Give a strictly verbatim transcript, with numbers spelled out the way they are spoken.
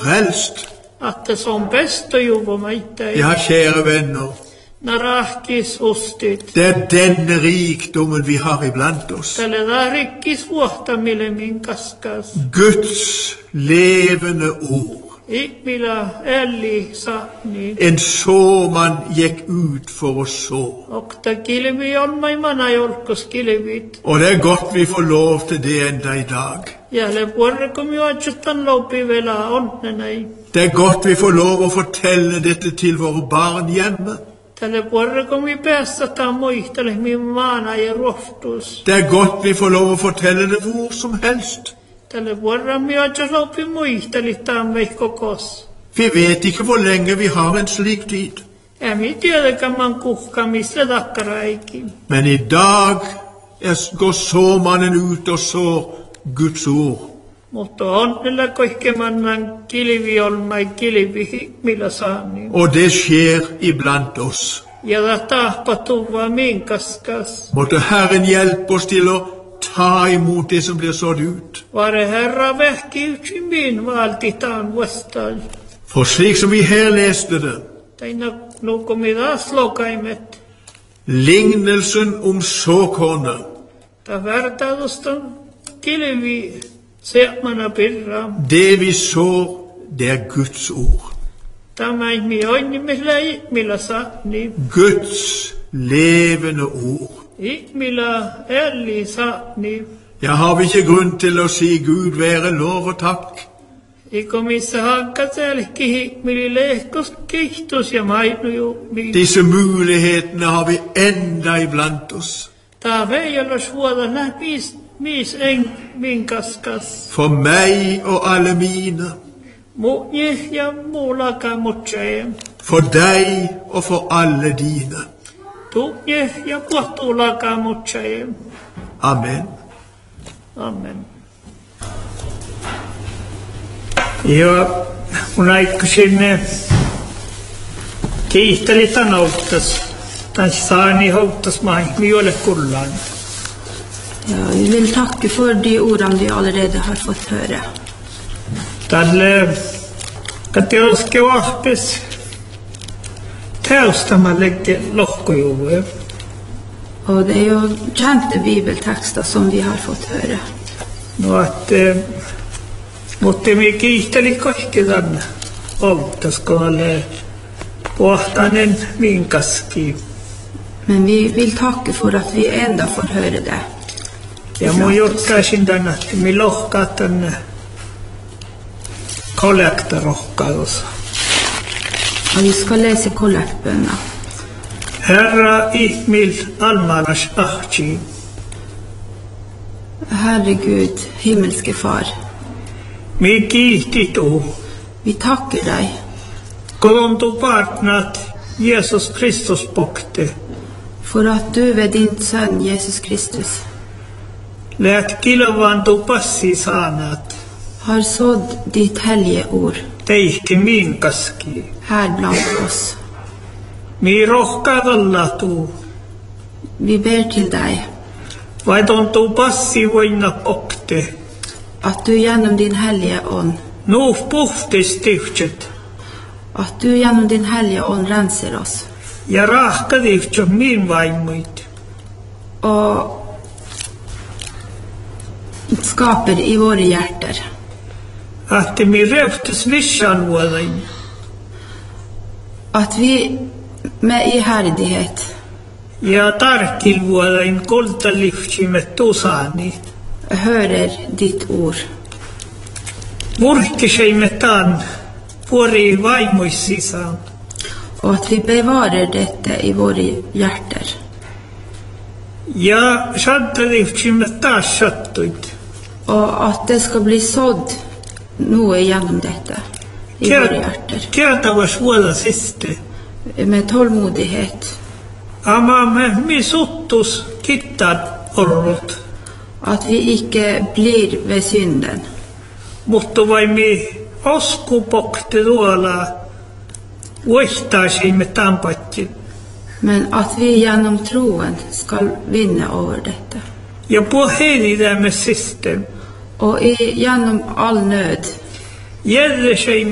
frelst. Att det som bäst och juvo meitä. Ja, kjære venner. Narahkis ostit. Det er denne rikdommen vi har iblant oss. Tälle rikkis vuohtamille minkaskas. Guds levende ord. Ikmila elli saani. En såmann gikk ut for å så. Och ta kilvi on maimana jolkos kilvit. Og det er godt vi får lov til det enda i dag. Jälle vuorrekom jo atjutan lopi vela onnenai. Det er godt vi får lov å fortelle dette til våre barn hjemme. Tälle vuorrekom vi päässä ta muistele min maana ja ruoftus. Det er godt vi får lov å fortelle det hvor som helst. Tälle vuorram jo atjus lopi muisteli ta veikokos. Vi vet ikke hvor lenge vi har en slik tid. Ja mi tiedäkään man kuhka misle takkaraiki. Men i dag er, går såmannen ut og sår Guds ord. Mutta onnella koikkemannan kilvi olmai kilvi millä saani. Og det skjer iblant oss. Ja da tahpatuva minkaskas. Måtte Herren hjelpe oss til å ta imot det som blir sådd ut. Vare Herra vähki yksi min valtitaan vastaan. For slik som vi her leste det, Teina nukomi taas lokaimet. lignelsen om såkornet, Ta vertausta kilvi seamana pirra. det vi sår, det er Guds ord. Tämä ei mi onnimilla millä saani. Guds levende ord. Ikmillä elli saani. Ja, har vi ikke grunn til å si Gud være lov og takk? Ikomissa hankkaselki hikmili lehkos kihtus ja mainu ju. Disse mulighetene har vi enda iblant oss. Ta veijalla suoda läpis mis en minkaskas. For meg og alle mine. Mu'je ja muulaka mutsae. For deg og for alle dine. Tu'je ja kuohtulaka mutsae. Amen. Amen. Ja, kun aikaisin kiihteli tämän outtas. Tämän saani outtas mai, vi ole kullaan. Ja, vi vil takke for de ordene vi allerede har fått høre. Tälle katioske vahpes teostamalle lohkojuve. Og det er jo kjente bibeltekster som vi har fått høre. No att eh, mutta me kiihteli kaikki tänne oltaskolle pohtanen minkaski. Men vi vil takke for at vi enda får høre det. Ja mun jotkaisin tänne, että me lohkaa tänne kollektarohkaus. Og vi skal lese kollektbønna. Herra ihmil almanas ahti. Herre Gud, himmelske Far, Me kiihtit u. vi takker deg Kun tu partnat Jesus Kristus pokte. for at du ved din sønn Jesus Kristus Läät kilovan tu passi saanat. har sådd ditt hellige ord Teihti minkaski. her blant oss. Mi rohkaavalla tu. Vi ber til deg Vai ton tu passi voina pokte. at du gjennom din hellige ånd, Nuuf puhtis tihtset. at du gjennom din hellige ånd renser oss, Ja rahka tihtset min vaimuit. og skaper i våre hjerter, Ahti mi röftes vissan vuodain. at vi med iherdighet Ja tarkil vuodain kultaliftsimet tusaani. hører ditt ord, Murkkiseimet taan puori vaimuissisaan. og at vi bevarer dette i våre hjerter, Ja shantaliftsimet taas sattuit. og at det skal bli sådd noe gjennom dette i våre hjerter, Kieltäväs vuoda siste. med tålmodighet, Amamme mi suttus kittan ollut. at vi ikke blir ved synden, Mutta vai mi oskupokte tuolla voittaisimme tampattin. men at vi gjennom troen skal vinne over dette, Ja puhelitämme siste. og i, gjennom all nød Järjeseimme